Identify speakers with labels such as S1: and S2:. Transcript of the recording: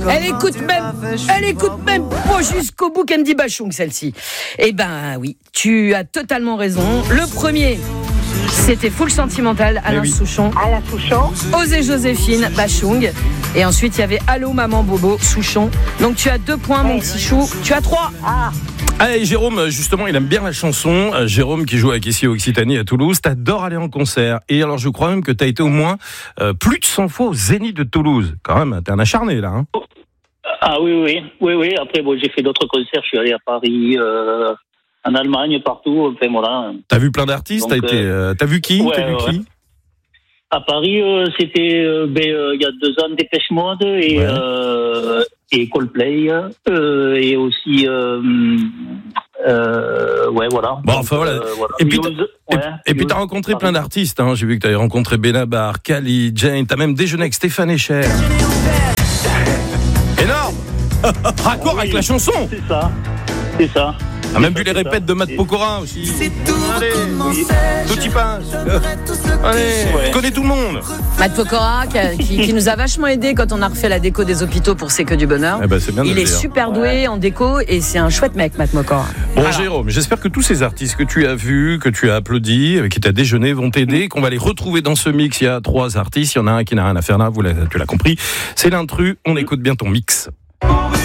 S1: Elle écoute même pas jusqu'au bout qu'elle me dit Bachung, celle-ci. Eh ben oui, tu as totalement raison. Le premier, c'était Full Sentimental, Alain Souchon.
S2: Alain Souchon.
S1: Osez Joséphine, Bachung. Et ensuite, il y avait Allô Maman Bobo, Souchon. Donc tu as 2 points, mon petit chou. Tu as 3.
S3: Allez, Jérôme, justement, il aime bien la chanson. Jérôme, qui joue avec ici Occitanie à Toulouse, t'adores aller en concert. Et alors, je crois même que t'as été au moins plus de 100 fois au Zénith de Toulouse. Quand même, t'es un acharné, là. Hein.
S4: Ah oui. Après, j'ai fait d'autres concerts. Je suis allé à Paris, en Allemagne, partout. Enfin, voilà.
S3: T'as vu plein d'artistes.
S4: Donc,
S3: t'as vu qui qui
S4: À Paris, c'était il y a 2 ans Dépêche Mode et Coldplay et aussi voilà.
S3: Bon, enfin voilà. Et puis t'as rencontré plein d'artistes. Hein. J'ai vu que t'avais rencontré Benabar, Kali, Jane. T'as même déjeuné avec Stéphane Echer. Énorme. Raccord avec la chanson.
S4: C'est ça.
S3: T'as même vu les répètes de Matt Pokora aussi. Allez, tout y passe. Allez, tu connais tout le monde.
S1: Matt Pokora qui nous a vachement aidé quand on a refait la déco des hôpitaux pour C'est que du bonheur.
S3: C'est bien.
S1: Il est super doué en déco et c'est un chouette mec, Matt Pokora.
S3: Bon, voilà. Jérôme, j'espère que tous ces artistes que tu as vus, que tu as applaudis, avec qui tu as déjeuné, vont t'aider, qu'on va les retrouver dans ce mix. Il y a 3 artistes, il y en a un qui n'a rien à faire là, tu l'as compris. C'est l'intrus, on écoute bien ton mix.